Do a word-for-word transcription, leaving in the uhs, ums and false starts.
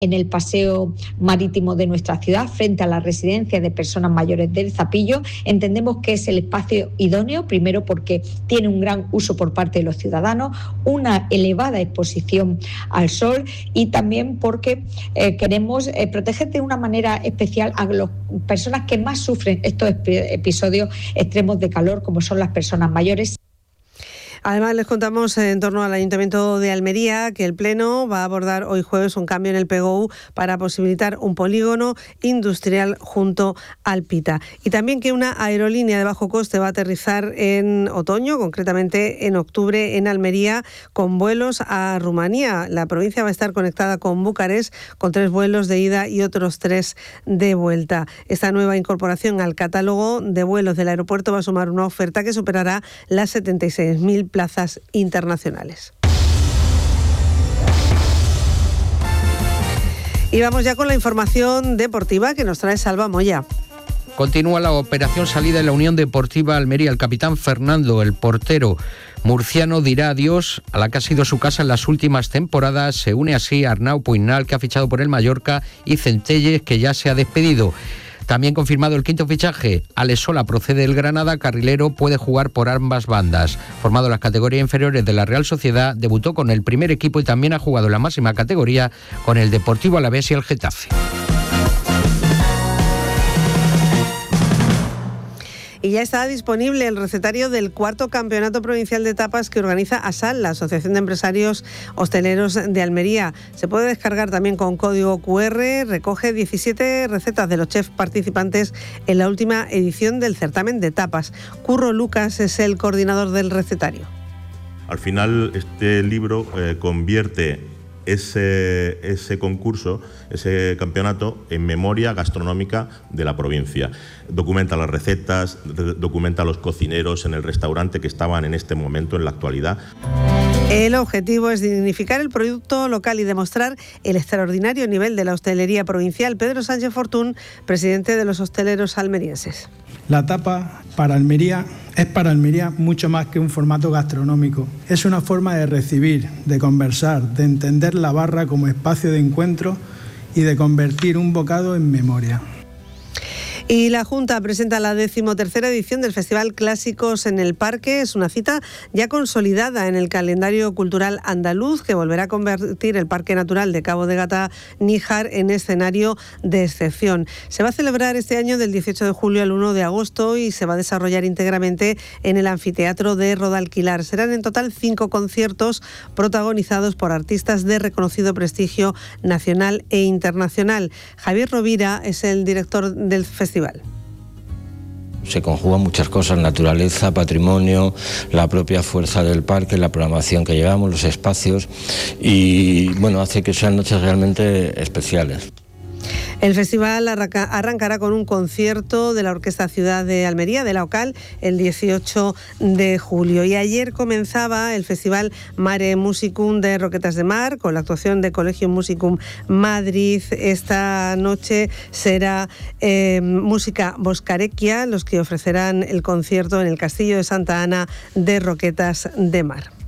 en el paseo marítimo de nuestra ciudad, frente a la residencia de personas mayores del Zapillo. Entendemos que es el espacio idóneo, primero porque tiene un gran uso por parte de los ciudadanos, una elevada exposición al sol y también porque eh, queremos eh, proteger de una manera especial a las personas que más sufren estos episodios extremos de calor, como son las personas mayores. Además, les contamos en torno al Ayuntamiento de Almería que el Pleno va a abordar hoy jueves un cambio en el P G U para posibilitar un polígono industrial junto al Pita. Y también que una aerolínea de bajo coste va a aterrizar en otoño, concretamente en octubre, en Almería, con vuelos a Rumanía. La provincia va a estar conectada con Bucarest, con tres vuelos de ida y otros tres de vuelta. Esta nueva incorporación al catálogo de vuelos del aeropuerto va a sumar una oferta que superará las setenta y seis mil plazas internacionales. Y vamos ya con la información deportiva que nos trae Salva Moya. Continúa la operación salida en la Unión Deportiva Almería. El capitán Fernando, el portero murciano, dirá adiós a la que ha sido su casa en las últimas temporadas. Se une así a Arnau Puignal, que ha fichado por el Mallorca, y Centelles, que ya se ha despedido. También confirmado el quinto fichaje. Alex Sola procede del Granada, carrilero, puede jugar por ambas bandas. Formado en las categorías inferiores de la Real Sociedad, debutó con el primer equipo y también ha jugado en la máxima categoría con el Deportivo Alavés y el Getafe. Y ya está disponible el recetario del cuarto Campeonato Provincial de Tapas que organiza ASAL, la Asociación de Empresarios Hosteleros de Almería. Se puede descargar también con código cu erre, recoge diecisiete recetas de los chefs participantes en la última edición del certamen de tapas. Curro Lucas es el coordinador del recetario. Al final, este libro eh, convierte ese, ese concurso, ese campeonato, en memoria gastronómica de la provincia. Documenta las recetas, documenta a los cocineros en el restaurante que estaban en este momento, en la actualidad. El objetivo es dignificar el producto local y demostrar el extraordinario nivel de la hostelería provincial. Pedro Sánchez Fortún, presidente de los hosteleros almerienses. La tapa para Almería es para Almería mucho más que un formato gastronómico. Es una forma de recibir, de conversar, de entender la barra como espacio de encuentro y de convertir un bocado en memoria. Y la Junta presenta la decimotercera edición del Festival Clásicos en el Parque. Es una cita ya consolidada en el calendario cultural andaluz que volverá a convertir el Parque Natural de Cabo de Gata-Níjar en escenario de excepción. Se va a celebrar este año del dieciocho de julio al uno de agosto y se va a desarrollar íntegramente en el anfiteatro de Rodalquilar. Serán en total cinco conciertos protagonizados por artistas de reconocido prestigio nacional e internacional. Javier Rovira es el director del festival. Se conjugan muchas cosas, naturaleza, patrimonio, la propia fuerza del parque, la programación que llevamos, los espacios y bueno, hace que sean noches realmente especiales. El festival arranca, arrancará con un concierto de la Orquesta Ciudad de Almería, de la OCAL, el dieciocho de julio. Y ayer comenzaba el festival Mare Musicum de Roquetas de Mar, con la actuación de Collegium Musicum Madrid. Esta noche será eh, Música Boscarecchia, los que ofrecerán el concierto en el Castillo de Santa Ana de Roquetas de Mar.